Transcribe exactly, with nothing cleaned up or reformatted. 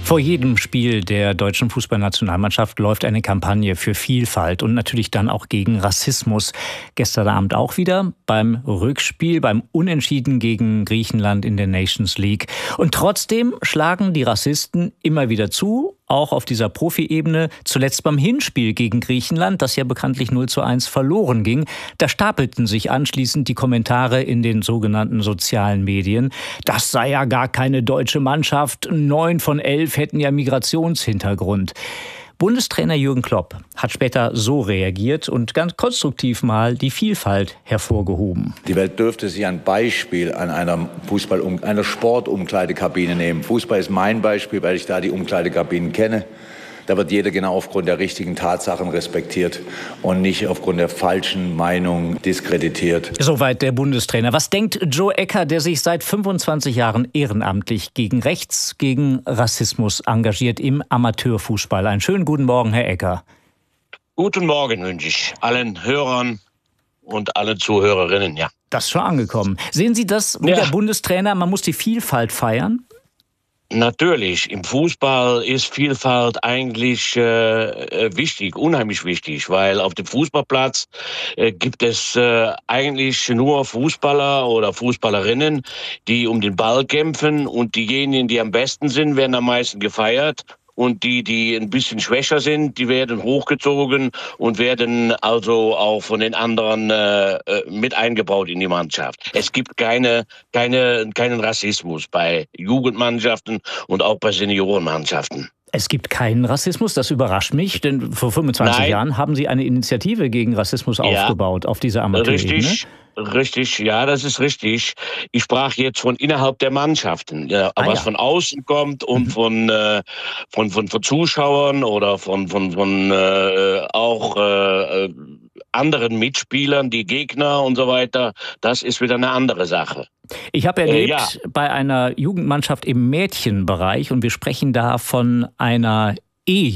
Vor jedem Spiel der deutschen Fußballnationalmannschaft läuft eine Kampagne für Vielfalt und natürlich dann auch gegen Rassismus. Gestern Abend auch wieder beim Rückspiel, beim Unentschieden gegen Griechenland in der Nations League. Und trotzdem schlagen die Rassisten immer wieder zu, auch auf dieser Profi-Ebene. Zuletzt beim Hinspiel gegen Griechenland, das ja bekanntlich null zu eins verloren ging. Da stapelten sich anschließend die Kommentare in den sogenannten sozialen Medien. Das sei ja gar keine deutsche Mannschaft. Neun von elf hätten ja Migrationshintergrund. Bundestrainer Jürgen Klopp hat später so reagiert und ganz konstruktiv mal die Vielfalt hervorgehoben. Die Welt dürfte sich ein Beispiel an einer Fußball, einer Sportumkleidekabine nehmen. Fußball ist mein Beispiel, weil ich da die Umkleidekabinen kenne. Da wird jeder genau aufgrund der richtigen Tatsachen respektiert und nicht aufgrund der falschen Meinung diskreditiert. Soweit der Bundestrainer. Was denkt Joe Ecker, der sich seit fünfundzwanzig Jahren ehrenamtlich gegen Rechts, gegen Rassismus engagiert im Amateurfußball? Einen schönen guten Morgen, Herr Ecker. Guten Morgen wünsche ich allen Hörern und allen Zuhörerinnen, ja. Das ist schon angekommen. Sehen Sie das wie ja. der Bundestrainer, man muss die Vielfalt feiern? Natürlich, im Fußball ist Vielfalt eigentlich äh, wichtig, unheimlich wichtig, weil auf dem Fußballplatz äh, gibt es äh, eigentlich nur Fußballer oder Fußballerinnen, die um den Ball kämpfen, und diejenigen, die am besten sind, werden am meisten gefeiert. Und die, die ein bisschen schwächer sind, die werden hochgezogen und werden also auch von den anderen äh, mit eingebaut in die Mannschaft. Es gibt keine, keine, keinen Rassismus bei Jugendmannschaften und auch bei Seniorenmannschaften. Es gibt keinen Rassismus, das überrascht mich, denn vor fünfundzwanzig Nein. Jahren haben Sie eine Initiative gegen Rassismus ja. aufgebaut auf dieser Amateurebene. Richtig. Richtig, ja, das ist richtig. Ich sprach jetzt von innerhalb der Mannschaften, ja, ah, was ja. von außen kommt und mhm. von, äh, von von von Zuschauern oder von von von äh, auch äh, anderen Mitspielern, die Gegner und so weiter. Das ist wieder eine andere Sache. Ich habe erlebt äh, ja. bei einer Jugendmannschaft im Mädchenbereich, und wir sprechen da von einer E